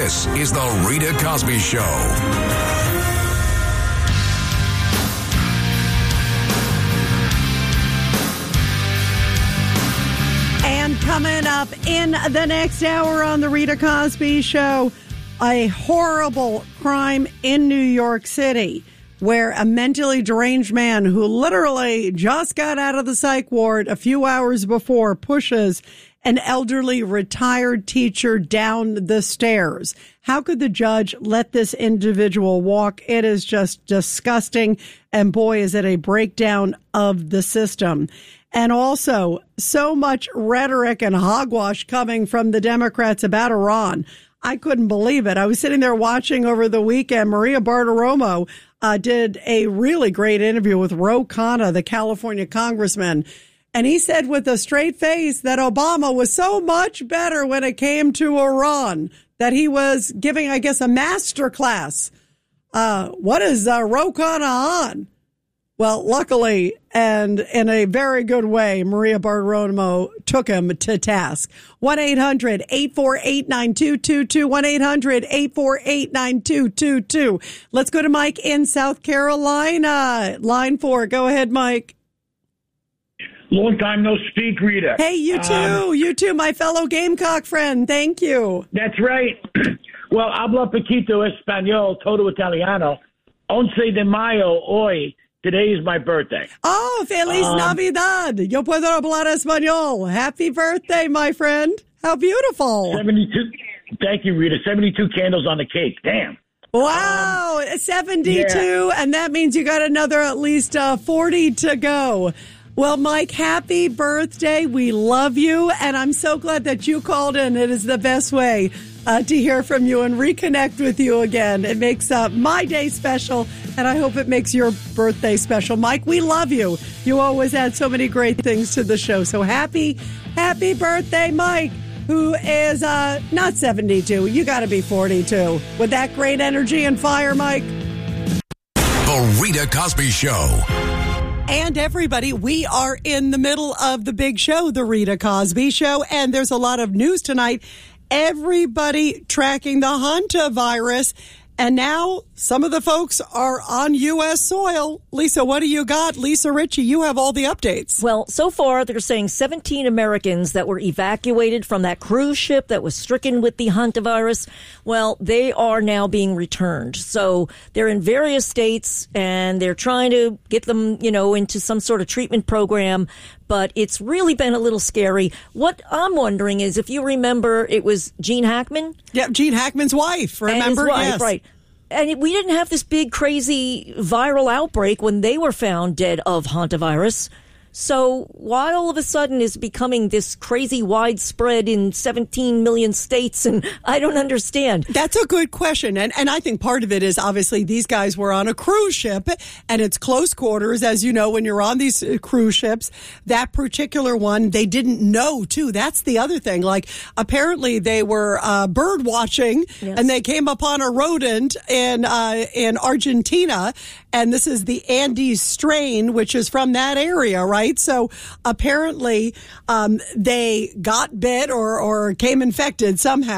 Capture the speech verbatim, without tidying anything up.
This is The Rita Cosby Show. And coming up in the next hour on The Rita Cosby Show, a horrible crime in New York City where a mentally deranged man who literally just got out of the psych ward a few hours before pushes an elderly retired teacher down the stairs. How could the judge let this individual walk? It is just disgusting. And boy, is it a breakdown of the system. And also, so much rhetoric and hogwash coming from the Democrats about Iran. I couldn't believe it. I was sitting there watching over the weekend. Maria Bartiromo uh, did a really great interview with Ro Khanna, the California congressman. And he said with a straight face that Obama was so much better when it came to Iran, that he was giving, I guess, a master class. Uh, what is uh, Ro Khanna on? Well, luckily, and in a very good way, Maria Bartiromo took him to task. one eight hundred eight four eight nine two two two, one eight hundred eight four eight nine two two two. Let's go to Mike in South Carolina. Line four. Go ahead, Mike. Long time no speak, Rita. Hey, you too. Um, you too, my fellow Gamecock friend. Thank you. That's right. Well, habla poquito español, todo italiano. Once de mayo, hoy. Today is my birthday. Oh, Feliz um, Navidad. Yo puedo hablar español. Happy birthday, my friend. How beautiful. seventy-two. Thank you, Rita. seventy-two candles on the cake. Damn. Wow. Um, seventy-two. Yeah. And that means you got another at least uh, forty to go. Well, Mike, happy birthday. We love you. And I'm so glad that you called in. It is the best way uh, to hear from you and reconnect with you again. It makes uh, my day special, and I hope it makes your birthday special. Mike, we love you. You always add so many great things to the show. So happy, happy birthday, Mike, who is uh, not seventy-two. You got to be forty-two. With that great energy and fire, Mike. The Rita Cosby Show. And everybody, we are in the middle of the big show, The Rita Cosby Show, and there's a lot of news tonight. Everybody tracking the hantavirus, and now some of the folks are on U S soil. Lisa, what do you got? Lisa Ritchie, you have all the updates. Well, so far they're saying seventeen Americans that were evacuated from that cruise ship that was stricken with the hantavirus, well, they are now being returned. So they're in various states, and they're trying to get them, you know, into some sort of treatment program. But it's really been a little scary. What I'm wondering is, if you remember, it was Gene Hackman. Yeah, Gene Hackman's wife. Remember? And his wife, yes. Right. And we didn't have this big, crazy viral outbreak when they were found dead of hantavirus. So why all of a sudden is it becoming this crazy widespread in seventeen million states? And I don't understand. That's a good question. And and I think part of it is obviously these guys were on a cruise ship, and it's close quarters. As you know, when you're on these cruise ships, that particular one, they didn't know too. That's the other thing. Like apparently they were uh, bird watching, yes. and they came upon a rodent in, uh, in Argentina. And this is the Andes strain, which is from that area, right? So apparently um, they got bit or, or came infected somehow.